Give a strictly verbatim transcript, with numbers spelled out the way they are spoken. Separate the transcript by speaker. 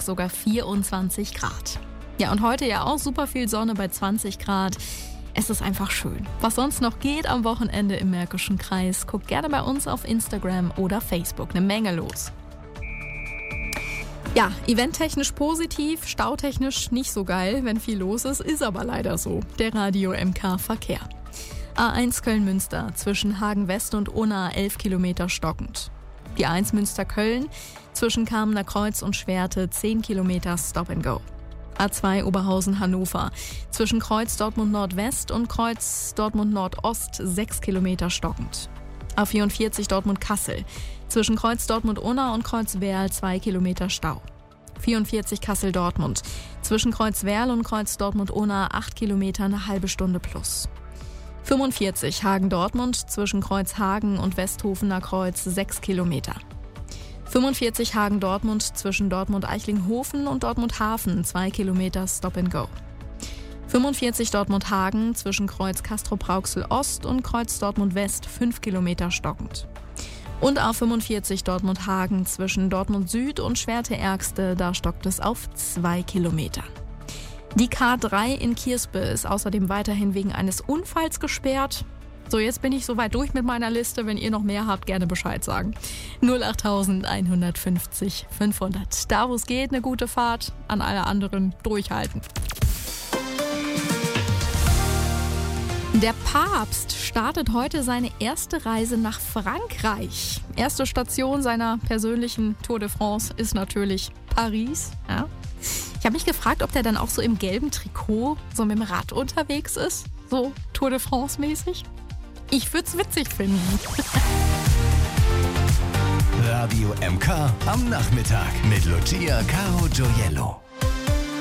Speaker 1: Tag sogar vierundzwanzig Grad. Ja, und heute ja auch super viel Sonne bei zwanzig Grad. Es ist einfach schön. Was sonst noch geht am Wochenende im Märkischen Kreis, guckt gerne bei uns auf Instagram oder Facebook. Eine Menge los. Ja, eventtechnisch positiv, stautechnisch nicht so geil, wenn viel los ist, ist aber leider so. Der Radio M K Verkehr. A eins Köln-Münster zwischen Hagen West und Unna elf Kilometer stockend. Die A eins Münster-Köln zwischen Kamener Kreuz und Schwerte zehn Kilometer Stop and Go. A zwei Oberhausen-Hannover zwischen Kreuz Dortmund Nordwest und Kreuz Dortmund Nordost sechs Kilometer stockend. A vierundvierzig Dortmund-Kassel zwischen Kreuz Dortmund-Unna und Kreuz Werl zwei Kilometer Stau. vierundvierzig Kassel-Dortmund zwischen Kreuz Werl und Kreuz Dortmund-Unna acht Kilometer eine halbe Stunde plus. fünfundvierzig Hagen-Dortmund zwischen Kreuz Hagen und Westhofener Kreuz sechs Kilometer. fünfundvierzig Hagen-Dortmund zwischen Dortmund-Eichlinghofen und Dortmund-Hafen zwei Kilometer Stop and Go. fünfundvierzig Dortmund-Hagen zwischen Kreuz Castrop-Rauxel-Ost und Kreuz Dortmund-West fünf Kilometer stockend. Und A fünfundvierzig Dortmund-Hagen zwischen Dortmund-Süd und Schwerte-Ergste, da stockt es auf zwei Kilometer. Die K drei in Kierspe ist außerdem weiterhin wegen eines Unfalls gesperrt. So, jetzt bin ich soweit durch mit meiner Liste. Wenn ihr noch mehr habt, gerne Bescheid sagen. null acht eins fünf null fünfhundert. Da, wo es geht, eine gute Fahrt. An alle anderen durchhalten. Der Papst startet heute seine erste Reise nach Frankreich. Erste Station seiner persönlichen Tour de France ist natürlich Paris. Ja. Ich habe mich gefragt, ob der dann auch so im gelben Trikot so mit dem Rad unterwegs ist. So Tour de France mäßig. Ich würde es witzig finden.
Speaker 2: Radio M K am Nachmittag mit Lucia Caro Gioiello.